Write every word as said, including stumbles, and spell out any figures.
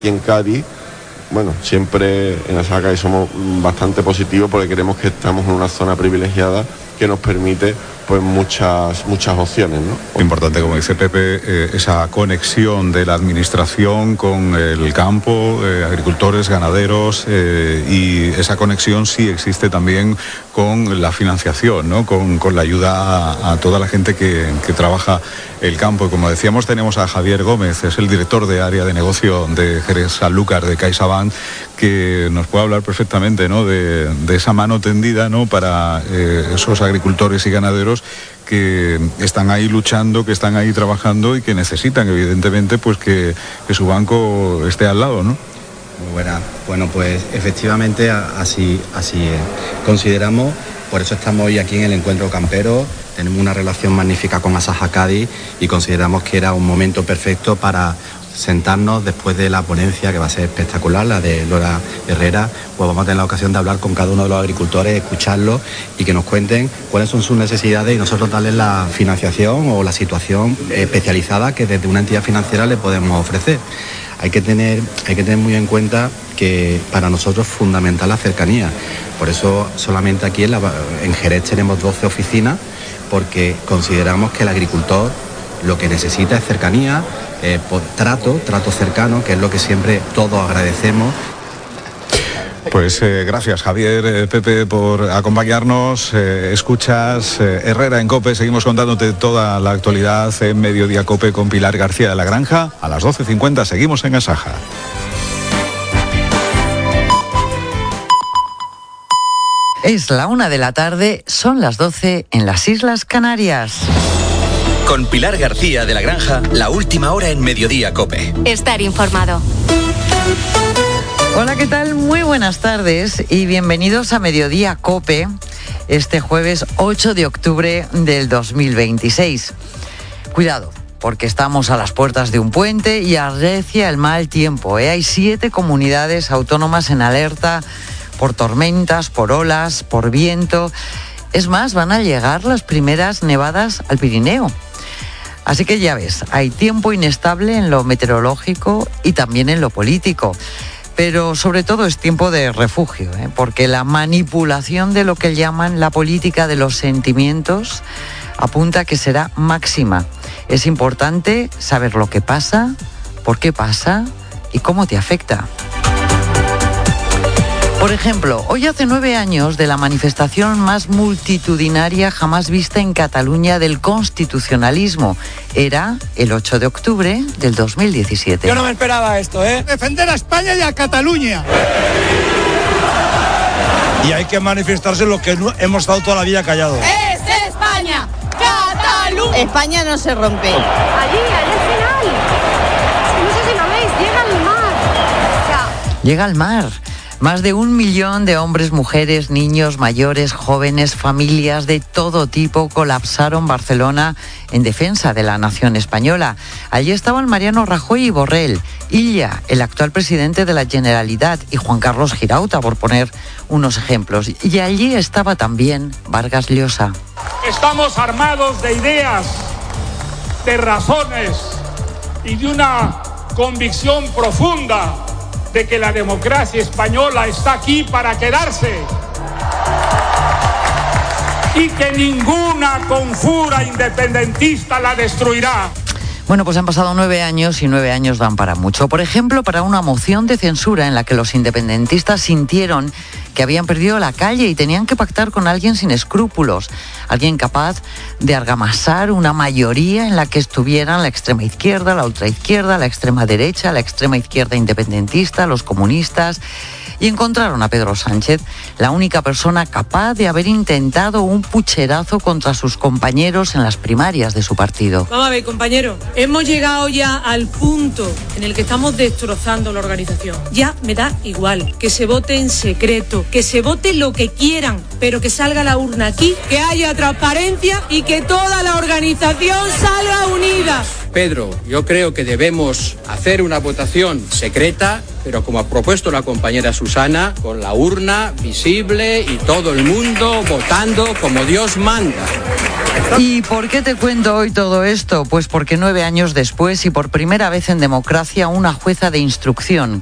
Y en Cádiz, bueno, siempre en Asaja Cádiz somos bastante positivos porque creemos que estamos en una zona privilegiada que nos permite pues muchas muchas opciones, ¿no? Importante, como dice Pepe, eh, esa conexión de la administración con el campo, eh, agricultores, ganaderos, eh, y esa conexión sí existe también con la financiación, ¿no? Con, con la ayuda a, a toda la gente que, que trabaja el campo. Y como decíamos, tenemos a Javier Gómez, es el director de área de negocio de Jerez Sanlúcar de CaixaBank, que nos puede hablar perfectamente, ¿no? de, de esa mano tendida, ¿no? Para eh, esos agricultores y ganaderos que están ahí luchando, que están ahí trabajando y que necesitan, evidentemente, pues que, que su banco esté al lado, ¿no? Muy buena. Bueno, pues efectivamente así, así es. Consideramos, por eso estamos hoy aquí en el Encuentro Campero, tenemos una relación magnífica con Asaja Cádiz y consideramos que era un momento perfecto para sentarnos después de la ponencia, que va a ser espectacular, la de Lola Herrera. Pues vamos a tener la ocasión de hablar con cada uno de los agricultores, escucharlos y que nos cuenten cuáles son sus necesidades y nosotros darles la financiación o la situación especializada que desde una entidad financiera le podemos ofrecer. Hay que tener, hay que tener muy en cuenta que para nosotros es fundamental la cercanía. Por eso solamente aquí en, la, en Jerez tenemos doce oficinas, porque consideramos que el agricultor lo que necesita es cercanía, eh, por trato, trato cercano, que es lo que siempre todos agradecemos. Pues eh, gracias, Javier, eh, Pepe, por acompañarnos. Eh, escuchas eh, Herrera en COPE. Seguimos contándote toda la actualidad en Mediodía COPE con Pilar García de la Granja. A las doce cincuenta seguimos en Asaja. Es la una de la tarde, son las doce en las Islas Canarias. Con Pilar García de la Granja, la última hora en Mediodía COPE. Estar informado. Hola, ¿qué tal? Muy buenas tardes y bienvenidos a Mediodía COPE, este jueves ocho de octubre del dos mil veintiséis. Cuidado, porque estamos a las puertas de un puente y arrecia el mal tiempo, ¿eh? Hay siete comunidades autónomas en alerta por tormentas, por olas, por viento. Es más, van a llegar las primeras nevadas al Pirineo. Así que ya ves, hay tiempo inestable en lo meteorológico y también en lo político. Pero sobre todo es tiempo de refugio, ¿eh? Porque la manipulación de lo que llaman la política de los sentimientos apunta a que será máxima. Es importante saber lo que pasa, por qué pasa y cómo te afecta. Por ejemplo, hoy hace nueve años de la manifestación más multitudinaria jamás vista en Cataluña del constitucionalismo. Era el ocho de octubre del dos mil diecisiete. Yo no me esperaba esto, ¿eh? Defender a España y a Cataluña. Y hay que manifestarse lo que hemos estado toda la vida callados. ¡Es España! ¡Cataluña! España no se rompe. Allí, allí al final. No sé si lo veis, llega al mar. O sea... Llega al mar. Más de un millón de hombres, mujeres, niños, mayores, jóvenes, familias de todo tipo colapsaron Barcelona en defensa de la nación española. Allí estaban Mariano Rajoy y Borrell, Illa, el actual presidente de la Generalitat, y Juan Carlos Girauta, por poner unos ejemplos. Y allí estaba también Vargas Llosa. Estamos armados de ideas, de razones y de una convicción profunda de que la democracia española está aquí para quedarse y que ninguna conjura independentista la destruirá. Bueno, pues han pasado nueve años y nueve años dan para mucho. Por ejemplo, para una moción de censura en la que los independentistas sintieron que habían perdido la calle y tenían que pactar con alguien sin escrúpulos, alguien capaz de argamasar una mayoría en la que estuvieran la extrema izquierda, la ultraizquierda, la extrema derecha, la extrema izquierda independentista, los comunistas. Y encontraron a Pedro Sánchez, la única persona capaz de haber intentado un pucherazo contra sus compañeros en las primarias de su partido. Vamos a ver, compañero, hemos llegado ya al punto en el que estamos destrozando la organización. Ya me da igual que se vote en secreto, que se vote lo que quieran, pero que salga la urna aquí, que haya transparencia y que toda la organización salga unida. Pedro, yo creo que debemos hacer una votación secreta pero como ha propuesto la compañera Susana, con la urna visible y todo el mundo votando como Dios manda. ¿Y por qué te cuento hoy todo esto? Pues porque nueve años después y por primera vez en democracia, una jueza de instrucción